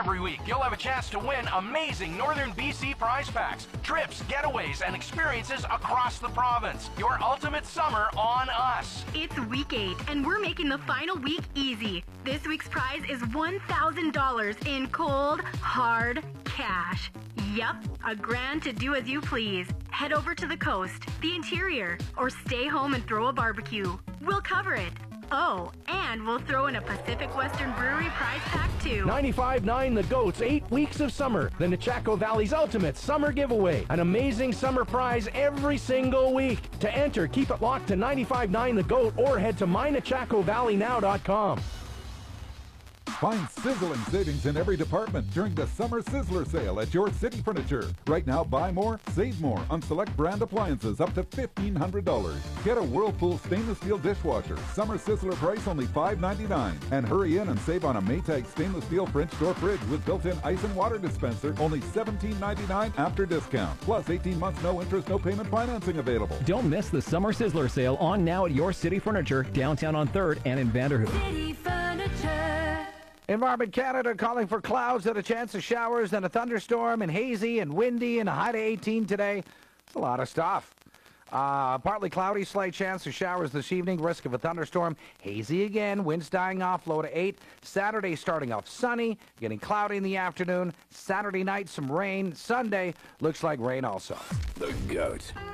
Every week, you'll have a chance to win amazing Northern BC prize packs, trips, getaways, and experiences across the province. Your ultimate summer on us. It's week 8, and we're making the final week easy. This week's prize is $1,000 in cold, hard cash. Yup, $1,000 to do as you please. Head over to the coast, the interior, or stay home and throw a barbecue. We'll cover it. Oh, and we'll throw in a Pacific Western Brewery prize pack too. 95.9 The Goats, 8 weeks of summer. The Nechako Valley's ultimate summer giveaway. An amazing summer prize every single week. To enter, keep it locked to 95.9 The Goat or head to mynechacovalleynow.com. Find sizzling savings in every department during the Summer Sizzler sale at your City Furniture. Right now, buy more, save more on select brand appliances up to $1,500. Get a Whirlpool stainless steel dishwasher. Summer Sizzler price only $5.99. And hurry in and save on a Maytag stainless steel French door fridge with built-in ice and water dispenser, only $17.99 after discount. Plus 18 months, no interest, no payment financing available. Don't miss the Summer Sizzler sale on now at your City Furniture, downtown on 3rd and in Vanderhoof. City Furniture. Environment Canada calling for clouds and a chance of showers and a thunderstorm and hazy and windy and a high to 18 today. It's a lot of stuff. Partly cloudy, slight chance of showers this evening, risk of a thunderstorm. Hazy again, winds dying off, low to 8. Saturday starting off sunny, getting cloudy in the afternoon. Saturday night, some rain. Sunday looks like rain also. The Goat.